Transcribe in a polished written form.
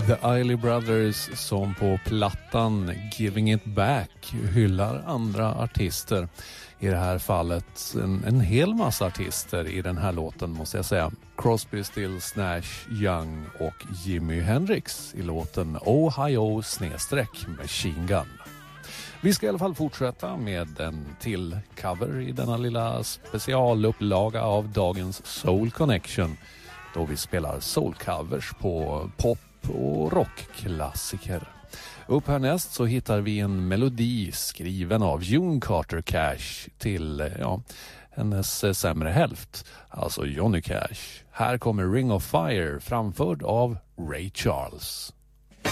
The Isley Brothers som på plattan Giving It Back hyllar andra artister. I det här fallet en hel massa artister i den här låten måste jag säga. Crosby, Stills, Nash, Young och Jimi Hendrix i låten Ohio/Machine Gun. Vi ska i alla fall fortsätta med en till cover i denna lilla specialupplaga av dagens Soul Connection. Då vi spelar soul-covers på pop- och rockklassiker. Upp härnäst så hittar vi en melodi skriven av June Carter Cash till hennes sämre hälft, alltså Johnny Cash. Här kommer Ring of Fire framförd av Ray Charles.